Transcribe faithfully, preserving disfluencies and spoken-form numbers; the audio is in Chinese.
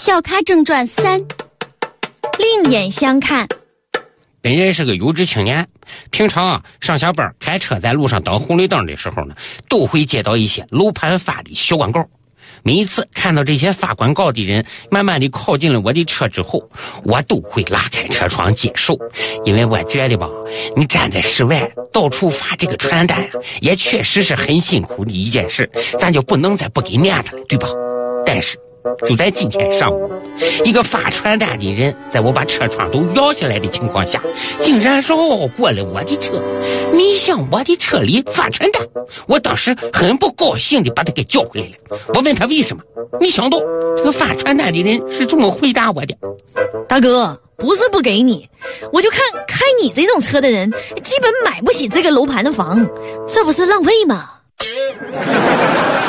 小咖正传三，另眼相看。 本人是个有志青年，平常啊上下班开车在路上等红绿灯的时候呢，都会接到一些楼盘发的小广告。每一次看到这些发广告的人慢慢的靠近了我的车之后，我都会拉开车窗接受，因为我觉得吧，你站在室外到处发这个传单也确实是很辛苦的一件事，咱就不能再不给面子了，对吧？但是就在今天上午，一个发传单的人在我把车窗都摇下来的情况下，竟然绕过了我的车，没向我的车里发传单。我当时很不高兴的把他给叫回来了。我问他为什么，没想到这个发传单的人是这么回答我的： 大哥，不是不给你，我就看开你这种车的人基本买不起这个楼盘的房，这不是浪费吗？